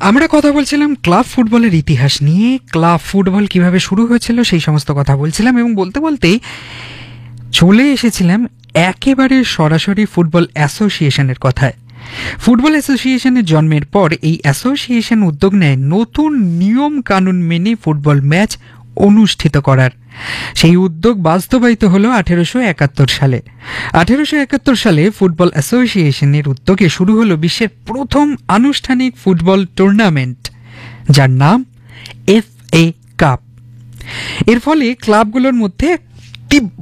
আমরা কথা বলছিলাম ক্লাব ফুটবলের ইতিহাস নিয়ে, ক্লাব ফুটবল কিভাবে শুরু হয়েছিল সেই সমস্ত কথা বলছিলাম, এবং বলতে বলতেই চলে এসেছিলাম একেবারে সরাসরি ফুটবল অ্যাসোসিয়েশনের কথায়। ফুটবল অ্যাসোসিয়েশনের জন্মের পর এই অ্যাসোসিয়েশন উদ্যোগ নেয় নতুন নিয়ম কানুন মেনে ফুটবল ম্যাচ অনুষ্ঠিত করার। সেই উদ্যোগ বাস্তবায়িত হলো 1871 সালে। 1871 সালে ফুটবল অ্যাসোসিয়েশনের উদ্যোগে শুরু হলো বিশ্বের প্রথম আনুষ্ঠানিক ফুটবল টুর্নামেন্ট, যার নাম FA কাপ। এর ফলে ক্লাবগুলোর মধ্যে